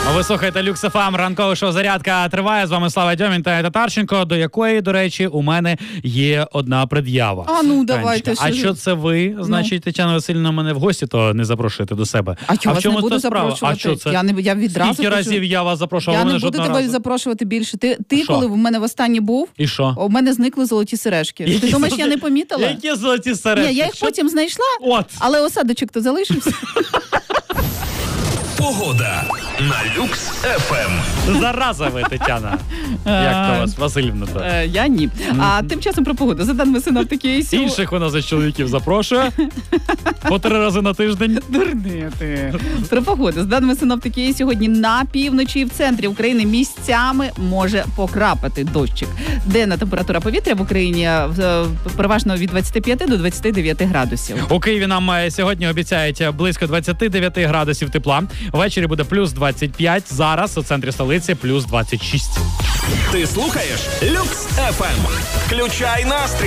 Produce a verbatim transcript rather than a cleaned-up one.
Ви слухаєте Люкс еф ем, ранкове шоу «Зарядка» триває. З вами Слава Дьомін та Татарченко, до якої, до речі, у мене є одна пред'ява. А ну, давайте. А що це ви, значить, ну. Тетяна Васильівна, мене в гості, то не запрошуєте до себе? А чого вас не буду запрошувати? А що це? Я, не, я відразу Скільки кажу, разів я вас запрошував? Я не буду тебе разу. запрошувати більше. Ти, ти коли в мене востаннє був, і що? У мене зникли золоті сережки. Які Ти думаєш, золоті... я не помітила? Які золоті сережки? Ні, я їх що? потім знайшла, От. але осадочок то залишився. Погода на Люкс еф ем. Зараза ви, Тетяна. Як то вас, Васильівна? Е, я ні. А тим часом про погоду. За даними синоптики ІСЮ... Інших вона за чоловіків запрошує по три рази на тиждень. Дурний ти. Про погоду. За даними синоптики ІСЮ, сьогодні на півночі і в центрі України місцями може покрапати дощик. Денна температура повітря в Україні переважно від двадцяти п'яти до двадцяти дев'яти градусів. У Києві нам сьогодні обіцяють близько двадцяти дев'яти градусів тепла. Ввечері буде плюс двадцять п'ять. Зараз у центрі столиці плюс двадцять шість. Ти слухаєш Люкс еф ем. Включай настрій.